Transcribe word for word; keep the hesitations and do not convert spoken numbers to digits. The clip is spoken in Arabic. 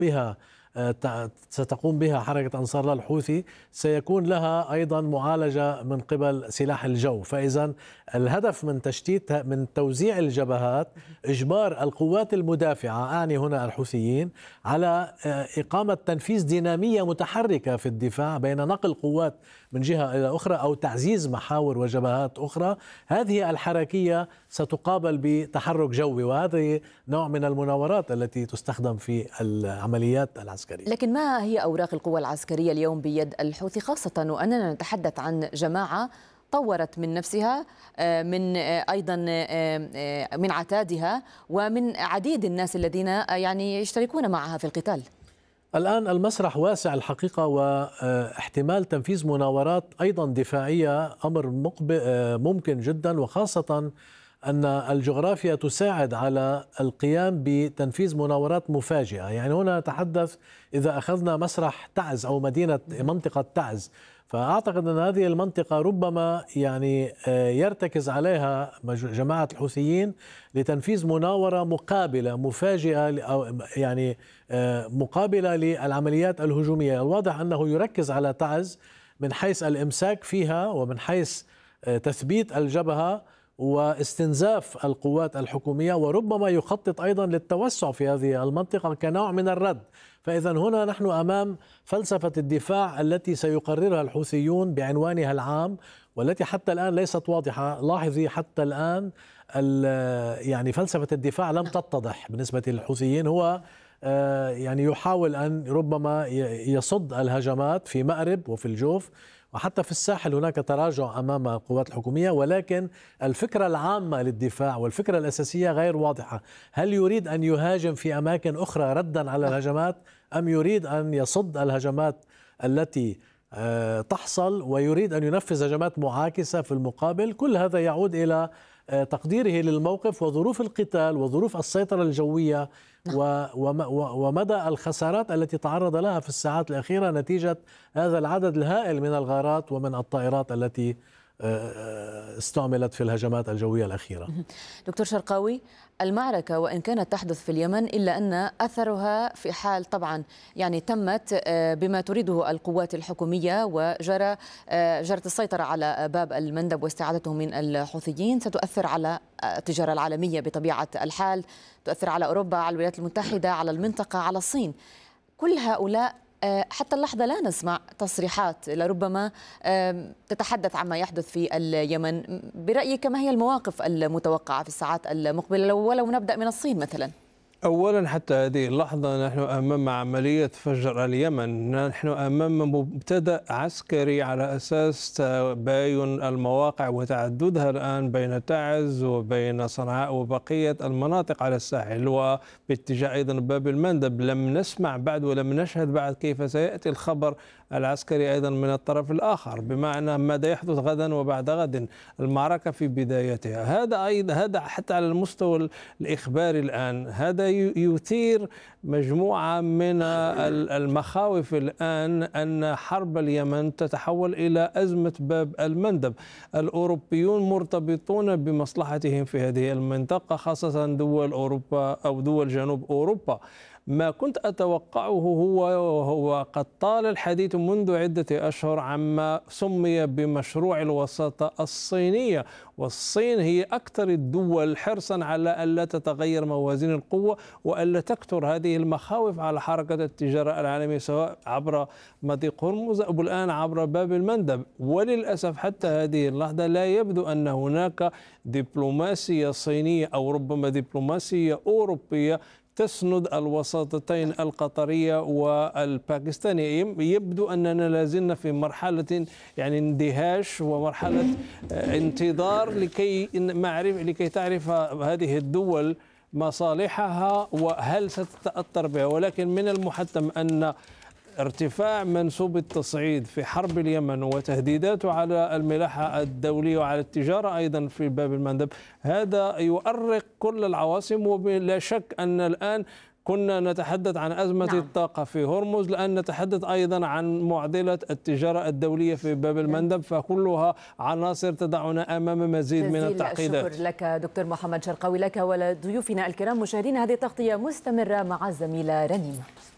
بها ستقوم بها حركة أنصار الله الحوثي سيكون لها أيضا معالجة من قبل سلاح الجو. فإذا الهدف من تشتيت من توزيع الجبهات إجبار القوات المدافعة، أعني هنا الحوثيين، على إقامة تنفيذ دينامية متحركة في الدفاع بين نقل قوات من جهة إلى أخرى أو تعزيز محاور وجبهات أخرى. هذه الحركية ستقابل بتحرك جوي، وهذا نوع من المناورات التي تستخدم في العمليات العسكرية. لكن ما هي أوراق القوى العسكرية اليوم بيد الحوثي، خاصة وأننا نتحدث عن جماعة طورت من نفسها، من أيضا من عتادها ومن عديد الناس الذين يعني يشتركون معها في القتال؟ الآن المسرح واسع الحقيقة، واحتمال تنفيذ مناورات أيضا دفاعية أمر ممكن جدا، وخاصة أن الجغرافيا تساعد على القيام بتنفيذ مناورات مفاجئة. يعني هنا نتحدث إذا أخذنا مسرح تعز أو مدينة منطقة تعز، فأعتقد أن هذه المنطقة ربما يعني يرتكز عليها جماعة الحوثيين لتنفيذ مناورة مقابلة مفاجئة أو يعني مقابلة للعمليات الهجومية. الواضح أنه يركز على تعز من حيث الإمساك فيها ومن حيث تثبيت الجبهة واستنزاف القوات الحكومية، وربما يخطط أيضا للتوسع في هذه المنطقة كنوع من الرد. فإذا هنا نحن أمام فلسفة الدفاع التي سيقررها الحوثيون بعنوانها العام، والتي حتى الآن ليست واضحة. لاحظي حتى الآن يعني فلسفة الدفاع لم تتضح بالنسبة للحوثيين. هو يعني يحاول أن ربما يصد الهجمات في مأرب وفي الجوف، وحتى في الساحل هناك تراجع أمام القوات الحكومية، ولكن الفكرة العامة للدفاع والفكرة الأساسية غير واضحة. هل يريد أن يهاجم في أماكن أخرى ردا على الهجمات، أم يريد أن يصد الهجمات التي تحصل ويريد أن ينفذ هجمات معاكسة في المقابل؟ كل هذا يعود إلى تقديره للموقف وظروف القتال وظروف السيطرة الجوية ومدى الخسارات التي تعرض لها في الساعات الأخيرة نتيجة هذا العدد الهائل من الغارات ومن الطائرات التي استعملت في الهجمات الجوية الأخيرة. دكتور شرقاوي، المعركة وإن كانت تحدث في اليمن إلا أن أثرها في حال طبعا يعني تمت بما تريده القوات الحكومية وجرى جرت السيطرة على باب المندب واستعادته من الحوثيين، ستؤثر على التجارة العالمية بطبيعة الحال، تؤثر على أوروبا، على الولايات المتحدة، على المنطقة، على الصين. كل هؤلاء حتى اللحظة لا نسمع تصريحات لربما تتحدث عما يحدث في اليمن. برأيك ما هي المواقف المتوقعة في الساعات المقبلة، ولو نبدأ من الصين مثلا؟ أولا حتى هذه اللحظة نحن أمام عملية فجر اليمن، نحن أمام مبتدأ عسكري على أساس تباين المواقع وتعددها الآن بين تعز وبين صنعاء وبقية المناطق على الساحل، وباتجاه أيضا باب المندب. لم نسمع بعد ولم نشهد بعد كيف سيأتي الخبر العسكري أيضا من الطرف الآخر، بمعنى ماذا يحدث غدا وبعد غد. المعركة في بدايتها. هذا أيضا هذا حتى على المستوى الإخباري الآن هذا يثير مجموعة من المخاوف الآن أن حرب اليمن تتحول إلى أزمة باب المندب. الأوروبيون مرتبطون بمصلحتهم في هذه المنطقة، خاصة دول أوروبا أو دول جنوب أوروبا. ما كنت أتوقعه هو هو قد طال الحديث منذ عدة أشهر عما سمي بمشروع الوساطة الصينية، والصين هي أكثر الدول حرصا على ألا تتغير موازين القوة وألا تكثر هذه المخاوف على حركة التجارة العالمية سواء عبر مضيق هرمز أو الآن عبر باب المندب. وللأسف حتى هذه اللحظة لا يبدو أن هناك دبلوماسية صينية أو ربما دبلوماسية أوروبية تسند الوساطتين القطرية والباكستانية. يبدو أننا لازلنا في مرحلة يعني اندهاش ومرحلة انتظار لكي معرف لكي تعرف هذه الدول مصالحها وهل ستتأثر بها. ولكن من المحتم أن ارتفاع منسوب التصعيد في حرب اليمن وتهديداته على الملاحة الدولية وعلى التجارة أيضا في باب المندب هذا يؤرق كل العواصم. ولا شك أن الآن كنا نتحدث عن أزمة نعم. الطاقة في هرمز، لأن نتحدث أيضا عن معضلة التجارة الدولية في باب المندب، فكلها عناصر تضعنا أمام مزيد من التعقيدات. شكرا لك دكتور محمد شرقاوي، لك ولضيوفنا الكرام. مشاهدينا هذه التغطية مستمرة مع الزميلة رنيمة.